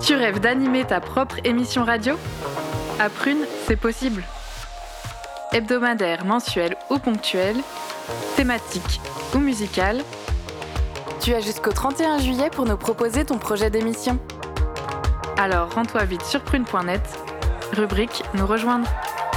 Tu rêves d'animer ta propre émission radio ? À Prune, c'est possible. Hebdomadaire, mensuel ou ponctuel, thématique ou musical, tu as jusqu'au 31 juillet pour nous proposer ton projet d'émission. Alors rends-toi vite sur prune.net, rubrique Nous rejoindre.